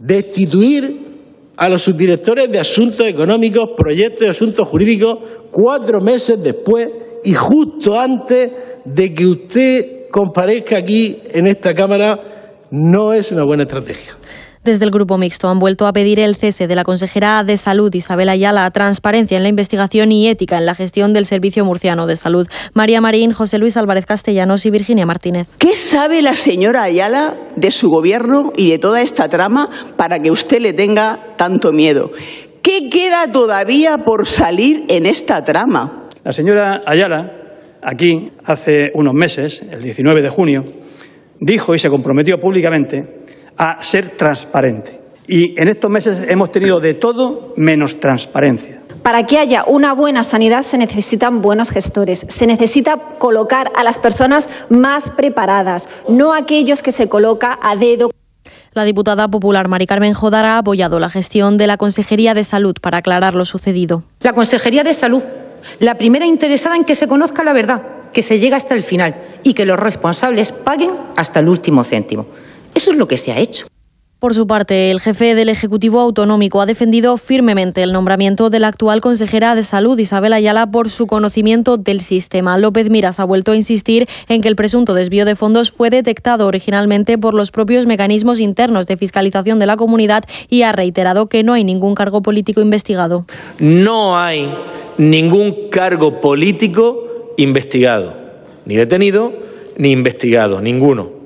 destituir a los subdirectores de Asuntos Económicos, Proyectos y Asuntos Jurídicos 4 meses después y justo antes de que usted comparezca aquí en esta Cámara, no es una buena estrategia. Desde el Grupo Mixto han vuelto a pedir el cese de la consejera de Salud, Isabel Ayala, transparencia en la investigación y ética en la gestión del Servicio Murciano de Salud. María Marín, José Luis Álvarez Castellanos y Virginia Martínez. ¿Qué sabe la señora Ayala de su gobierno y de toda esta trama para que usted le tenga tanto miedo? ¿Qué queda todavía por salir en esta trama? La señora Ayala, aquí hace unos meses, el 19 de junio, dijo y se comprometió públicamente a ser transparente. Y en estos meses hemos tenido de todo menos transparencia. Para que haya una buena sanidad se necesitan buenos gestores, se necesita colocar a las personas más preparadas, no aquellos que se coloca a dedo. La diputada popular Mari Carmen Jodar ha apoyado la gestión de la Consejería de Salud para aclarar lo sucedido. La Consejería de Salud, la primera interesada en que se conozca la verdad, que se llegue hasta el final y que los responsables paguen hasta el último céntimo. Eso es lo que se ha hecho. Por su parte, el jefe del Ejecutivo Autonómico ha defendido firmemente el nombramiento de la actual consejera de Salud, Isabel Ayala, por su conocimiento del sistema. López Miras ha vuelto a insistir en que el presunto desvío de fondos fue detectado originalmente por los propios mecanismos internos de fiscalización de la comunidad y ha reiterado que no hay ningún cargo político investigado. No hay ningún cargo político investigado, ni detenido, ni investigado, ninguno.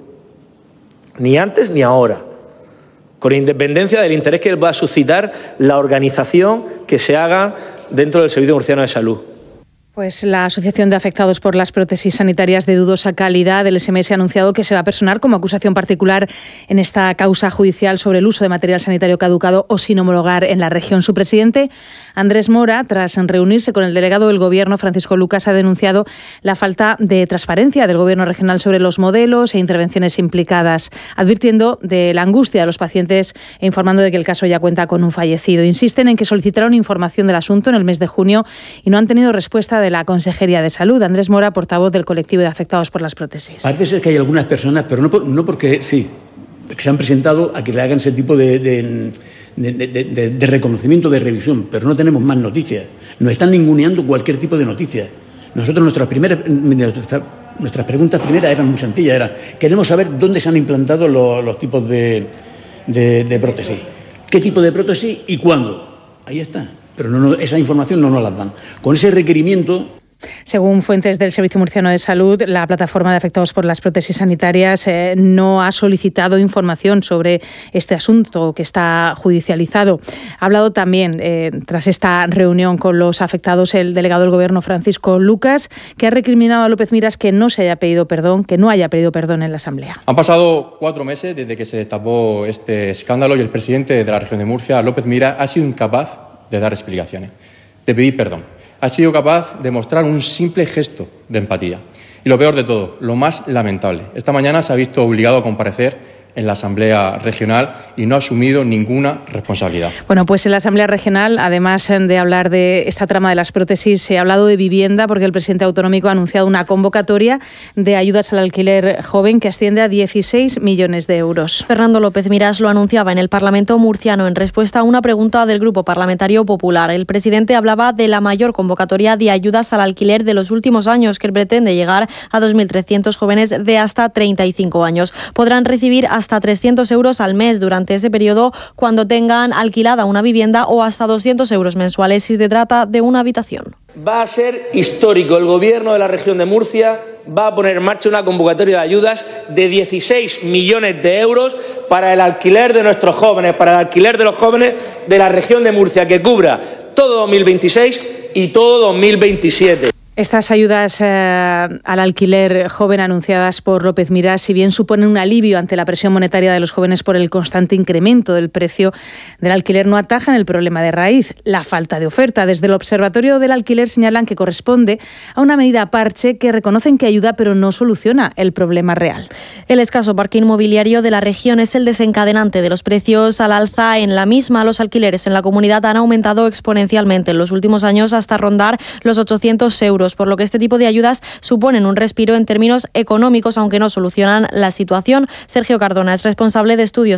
Ni antes ni ahora, con independencia del interés que va a suscitar la organización que se haga dentro del Servicio Murciano de Salud. Pues la Asociación de Afectados por las Prótesis Sanitarias de Dudosa Calidad, el SMS, ha anunciado que se va a personar como acusación particular en esta causa judicial sobre el uso de material sanitario caducado o sin homologar en la región. Su presidente, Andrés Mora, tras reunirse con el delegado del Gobierno, Francisco Lucas, ha denunciado la falta de transparencia del Gobierno regional sobre los modelos e intervenciones implicadas, advirtiendo de la angustia de los pacientes e informando de que el caso ya cuenta con un fallecido. Insisten en que solicitaron información del asunto en el mes de junio y no han tenido respuesta de la Consejería de Salud. Andrés Mora, portavoz del colectivo de afectados por las prótesis. Parece ser que hay algunas personas, pero no porque sí, que se han presentado a que le hagan ese tipo de reconocimiento, de revisión, pero no tenemos más noticias. Nos están ninguneando cualquier tipo de noticias. Nosotros nuestras preguntas primeras eran muy sencillas, era queremos saber dónde se han implantado los tipos de prótesis, qué tipo de prótesis y cuándo. Ahí está. Pero esa información no nos la dan. Con ese requerimiento... Según fuentes del Servicio Murciano de Salud, la plataforma de afectados por las prótesis sanitarias no ha solicitado información sobre este asunto que está judicializado. Ha hablado también, tras esta reunión con los afectados, el delegado del Gobierno, Francisco Lucas, que ha recriminado a López Miras que no haya pedido perdón en la Asamblea. Han pasado 4 meses desde que se destapó este escándalo y el presidente de la región de Murcia, López Miras, ha sido incapaz de dar explicaciones, de pedir perdón. Ha sido capaz de mostrar un simple gesto de empatía. Y lo peor de todo, lo más lamentable, esta mañana se ha visto obligado a comparecer en la Asamblea Regional y no ha asumido ninguna responsabilidad. Bueno, pues en la Asamblea Regional, además de hablar de esta trama de las prótesis, se ha hablado de vivienda porque el presidente autonómico ha anunciado una convocatoria de ayudas al alquiler joven que asciende a 16 millones de euros. Fernando López Miras lo anunciaba en el Parlamento murciano en respuesta a una pregunta del Grupo Parlamentario Popular. El presidente hablaba de la mayor convocatoria de ayudas al alquiler de los últimos años, que pretende llegar a 2.300 jóvenes de hasta 35 años. Podrán recibir hasta 300 euros al mes durante ese periodo cuando tengan alquilada una vivienda o hasta 200 euros mensuales si se trata de una habitación. Va a ser histórico. El Gobierno de la región de Murcia va a poner en marcha una convocatoria de ayudas de 16 millones de euros para el alquiler de nuestros jóvenes, para el alquiler de los jóvenes de la región de Murcia, que cubra todo 2026 y todo 2027. Estas ayudas al alquiler joven anunciadas por López Miras, si bien suponen un alivio ante la presión monetaria de los jóvenes por el constante incremento del precio del alquiler, no atajan el problema de raíz, la falta de oferta. Desde el Observatorio del Alquiler señalan que corresponde a una medida parche que reconocen que ayuda pero no soluciona el problema real. El escaso parque inmobiliario de la región es el desencadenante de los precios al alza en la misma. Los alquileres en la comunidad han aumentado exponencialmente en los últimos años hasta rondar los 800 euros. Por lo que este tipo de ayudas suponen un respiro en términos económicos, aunque no solucionan la situación. Sergio Cardona es responsable de estudios